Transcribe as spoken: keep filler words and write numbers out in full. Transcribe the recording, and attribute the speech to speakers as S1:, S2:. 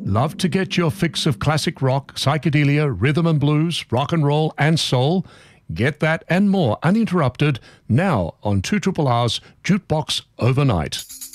S1: Love to get your fix of classic rock, psychedelia, rhythm and blues, rock and roll and soul? Get that and more uninterrupted now on two R R R's Jukebox Overnight.